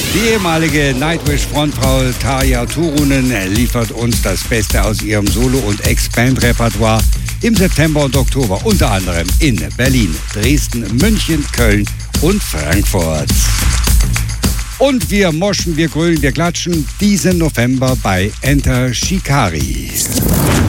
Die ehemalige Nightwish-Frontfrau Tarja Turunen liefert uns das Beste aus ihrem Solo- und Ex-Band-Repertoire im September und Oktober, unter anderem in Berlin, Dresden, München, Köln und Frankfurt. Und wir moschen, wir grölen, wir klatschen diesen November bei Enter Shikari.